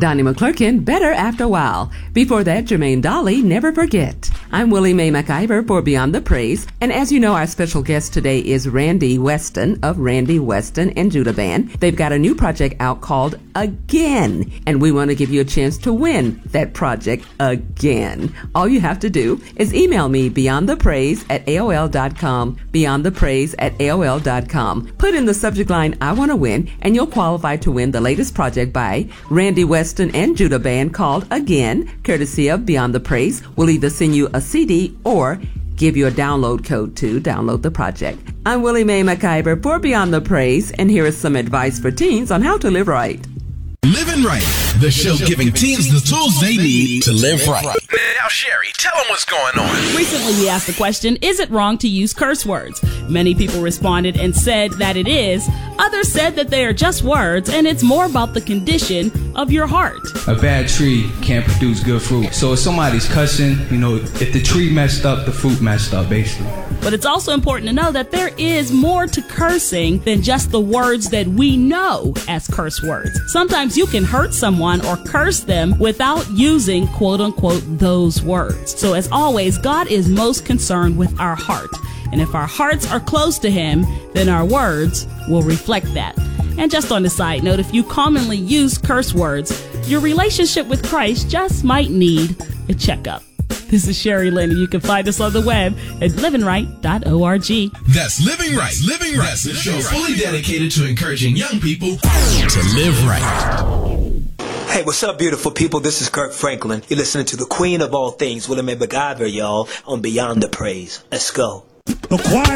Donnie McClurkin, Better After a While. Before that, Jermaine Dolly, Never Forget. I'm Willie Mae McIver for Beyond the Praise. And as you know, our special guest today is Randy Weston of Randy Weston and Judah Band. They've got a new project out called Again. And we want to give you a chance to win that project again. All you have to do is email me beyondthepraise@aol.com, beyondthepraise@aol.com. Put in the subject line, I want to win, and you'll qualify to win the latest project by Randy Weston and Judah Band called Again, courtesy of Beyond the Praise. We'll either send you a CD or give you a download code to download the project. I'm Willie Mae McIver for Beyond the Praise, and here is some advice for teens on how to live right. Living Right, the show giving teens the tools they need to live right. Now, Sherry, tell them what's going on. Recently, we asked the question, is it wrong to use curse words? Many people responded and said that it is. Others said that they are just words, and it's more about the condition of your heart. A bad tree can't produce good fruit. So if somebody's cussing, if the tree messed up, the fruit messed up, basically. But it's also important to know that there is more to cursing than just the words that we know as curse words. Sometimes you can hurt someone or curse them without using, quote unquote, those words. So as always, God is most concerned with our heart. And if our hearts are close to Him, then our words will reflect that. And just on the side note, if you commonly use curse words, your relationship with Christ just might need a checkup. This is Sherry Lynn, and you can find us on the web at livingright.org. That's Living Right. Living Right. That's a show fully dedicated to encouraging young people to live right. Hey, what's up, beautiful people? This is Kirk Franklin. You're listening to the queen of all things, Willie Mae McIver, y'all, on Beyond the Praise. Let's go.